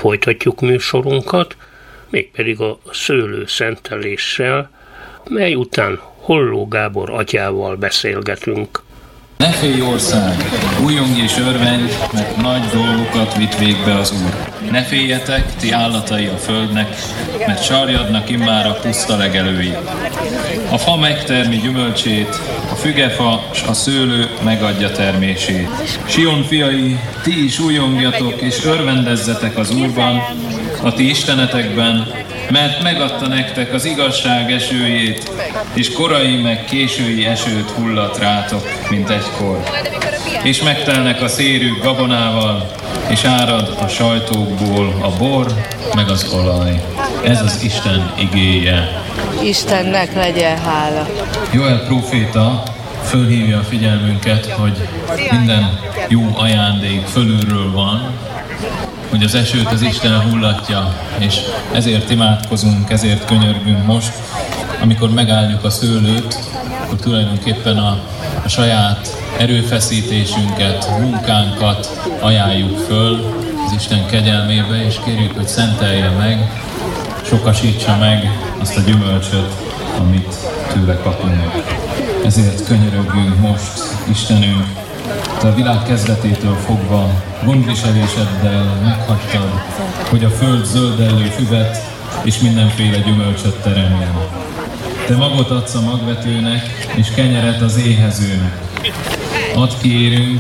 folytatjuk műsorunkat, mégpedig a szőlőszenteléssel, mely után Holló Gábor atyával beszélgetünk. Ne félj ország, újjongj és örvendj, mert nagy dolgokat vitt végbe az Úr. Ne féljetek, ti állatai a földnek, mert sarjadnak immár a puszta legelői. A fa megtermi gyümölcsét, a fügefa s a szőlő megadja termését. Sion fiai, ti is újjongjatok és örvendezzetek az Úrban, a ti istenetekben, mert megadta nektek az igazság esőjét, és korai meg késői esőt hullat rátok, mint egykor. És megtelnek a szérűk gabonával, és árad a sajtókból a bor, meg az olaj. Ez az Isten igéje. Istennek legyen hála. Joel próféta fölhívja a figyelmünket, hogy minden jó ajándék fölülről van, hogy az esőt az Isten hullatja, és ezért imádkozunk, ezért könyörgünk most, amikor megálljuk a szőlőt, akkor tulajdonképpen a saját erőfeszítésünket, munkánkat ajánljuk föl az Isten kegyelmébe, és kérjük, hogy szentelje meg, sokasítsa meg azt a gyümölcsöt, amit tőle kapunk. Ezért könyörögjünk most, Istenünk, te a világ kezdetétől fogva gondviseléseddel meghagytad, hogy a föld zöldellő füvet és mindenféle gyümölcsöt teremjen. Te magot adsz a magvetőnek, és kenyeret az éhezőnek. Add kérünk,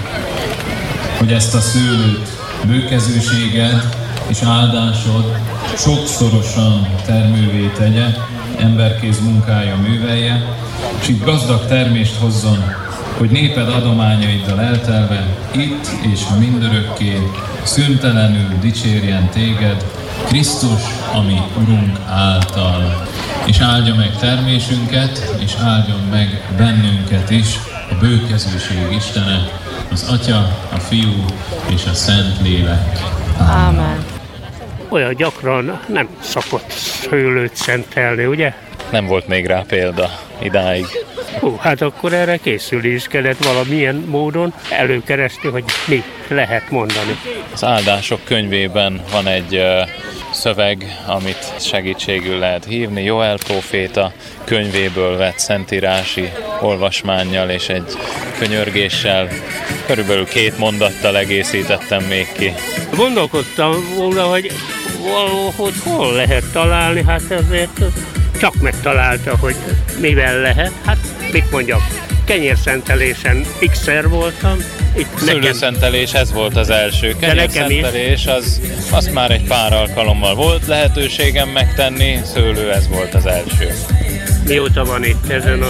hogy ezt a szőlőt, bőkezőséged és áldásod sokszorosan termővé tegye, emberkéz munkája művelje, és így gazdag termést hozzon, hogy néped adományaiddal eltelve, itt és mindörökké szüntelenül dicsérjen téged, Krisztus, ami Urunk által. És áldja meg termésünket, és áldjon meg bennünket is a bőkezőség Istene, az Atya, a Fiú és a Szentlélek. Ámen. Olyan gyakran nem szokott szőlőt szentelni, ugye? Nem volt még rá példa idáig. Hát akkor erre készülni is kellett valamilyen módon előkeresni, hogy mi lehet mondani. Az áldások könyvében van egy szöveg, amit segítségül lehet hívni. Joel próféta könyvéből vett szentírási olvasmánnyal és egy könyörgéssel. Körülbelül 2 mondattal egészítettem még ki. Gondolkodtam volna, hogy valahogy hol lehet találni, hát ezért csak megtalálta, hogy mivel lehet. Hát mit mondjak, kenyérszentelésen x-szer voltam. Szőlőszentelés, ez volt az első. Kenyérszentelés, azt már egy pár alkalommal volt lehetőségem megtenni, szőlő ez volt az első. Mióta van itt ezen a